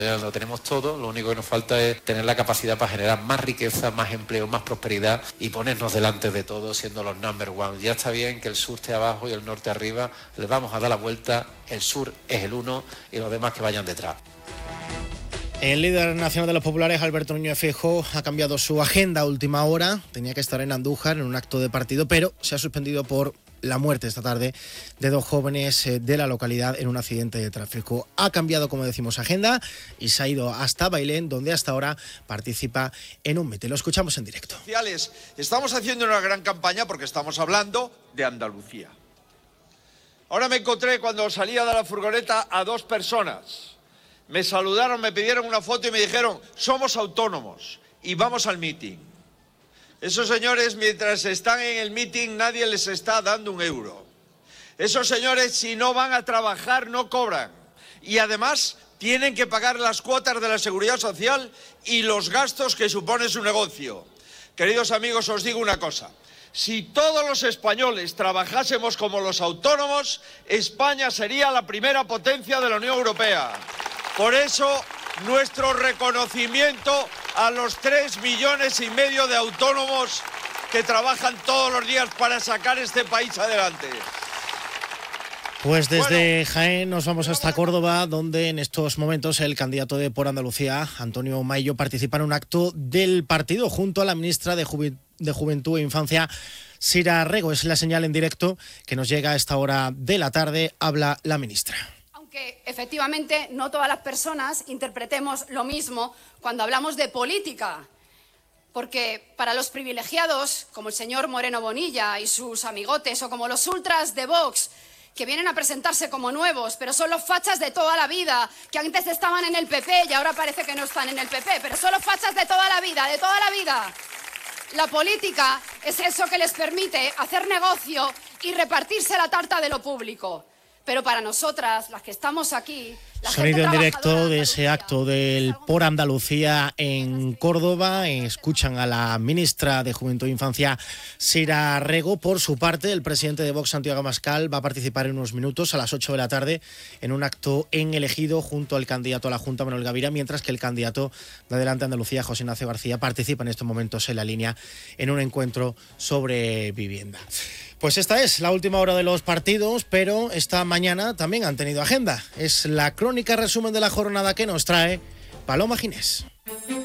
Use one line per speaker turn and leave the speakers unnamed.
Ya lo tenemos todo, lo único que nos falta es tener la capacidad para generar más riqueza, más empleo, más prosperidad y ponernos delante de todo siendo los number one. Ya está bien que el sur esté abajo y el norte arriba, les vamos a dar la vuelta, el sur es el uno y los demás que vayan detrás.
El líder nacional de los populares, Alberto Núñez Feijóo, ha cambiado su agenda a última hora. Tenía que estar en Andújar en un acto de partido, pero se ha suspendido por la muerte esta tarde de dos jóvenes de la localidad en un accidente de tráfico. Ha cambiado, como decimos, agenda y se ha ido hasta Bailén, donde hasta ahora participa en un mitin. Lo escuchamos en directo.
Estamos haciendo una gran campaña porque estamos hablando de Andalucía. Ahora me encontré cuando salía de la furgoneta a dos personas. Me saludaron, me pidieron una foto y me dijeron: somos autónomos y vamos al mitin. Esos señores, mientras están en el mitin, nadie les está dando un euro. Esos señores, si no van a trabajar, no cobran. Y además tienen que pagar las cuotas de la Seguridad Social y los gastos que supone su negocio. Queridos amigos, os digo una cosa. Si todos los españoles trabajásemos como los autónomos, España sería la primera potencia de la Unión Europea. Por eso, nuestro reconocimiento a los 3,5 millones de autónomos que trabajan todos los días para sacar este país adelante.
Pues desde Jaén nos vamos hasta Córdoba, donde en estos momentos el candidato de Por Andalucía, Antonio Maillo, participa en un acto del partido junto a la ministra de Juventud e Infancia, Sira Rego. Es la señal en directo que nos llega a esta hora de la tarde. Habla la ministra.
Que efectivamente no todas las personas interpretemos lo mismo cuando hablamos de política, porque para los privilegiados, como el señor Moreno Bonilla y sus amigotes, o como los ultras de Vox, que vienen a presentarse como nuevos, pero son los fachas de toda la vida, que antes estaban en el PP y ahora parece que no están en el PP, pero son los fachas de toda la vida, de toda la vida. La política es eso que les permite hacer negocio y repartirse la tarta de lo público. Pero para nosotras, las que estamos aquí...
Sonido en directo de ese acto del Por Andalucía en Córdoba. Escuchan a la ministra de Juventud e Infancia, Sira Rego. Por su parte, el presidente de Vox, Santiago Abascal, va a participar en unos minutos a las 8 de la tarde en un acto en El Ejido junto al candidato a la Junta, Manuel Gavira, mientras que el candidato de Adelante Andalucía, José Ignacio García, participa en estos momentos en la línea en un encuentro sobre vivienda. Pues esta es la última hora de los partidos, pero esta mañana también han tenido agenda. Es la crónica resumen de la jornada que nos trae Paloma Ginés.